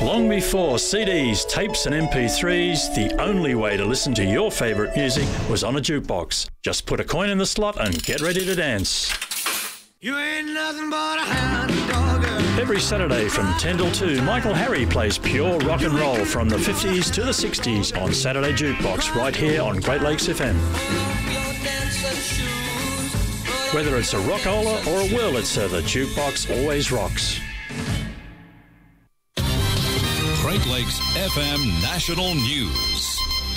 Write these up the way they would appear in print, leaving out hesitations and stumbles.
Long before CDs, tapes and MP3s, the only way to listen to your favourite music was on a jukebox. Just put a coin in the slot and get ready to dance. You ain't nothing but a hound dog. Every Saturday from 10 till 2, Michael Harry plays pure rock and roll from the 50s to the 60s on Saturday Jukebox right here on Great Lakes FM. Whether it's a rockola or a Wurlitzer, the jukebox always rocks. Great Lakes FM National News.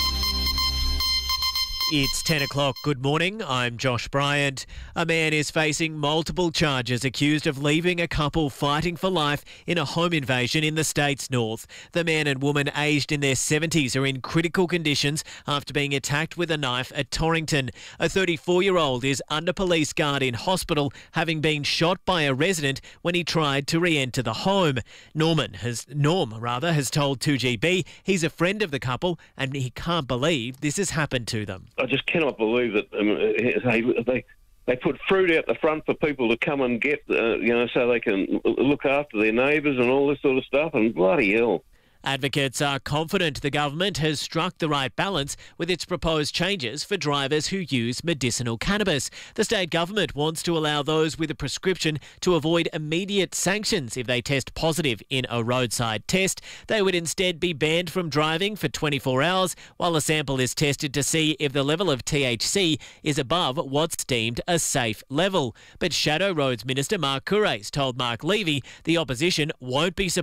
It's 10 o'clock. Good morning. I'm Josh Bryant. A man is facing multiple charges accused of leaving a couple fighting for life in a home invasion in the state's north. The man and woman aged in their 70s are in critical conditions after being attacked with a knife at Torrington. A 34-year-old is under police guard in hospital, having been shot by a resident when he tried to re-enter the home. Norm has told 2GB he's a friend of the couple and he can't believe this has happened to them. I just cannot believe that they put fruit out the front for people to come and get, so they can look after their neighbours and all this sort of stuff, and bloody hell. Advocates are confident the government has struck the right balance with its proposed changes for drivers who use medicinal cannabis. The state government wants to allow those with a prescription to avoid immediate sanctions if they test positive in a roadside test. They would instead be banned from driving for 24 hours while a sample is tested to see if the level of THC is above what's deemed a safe level. But Shadow Roads Minister Mark Courace told Mark Levy the opposition won't be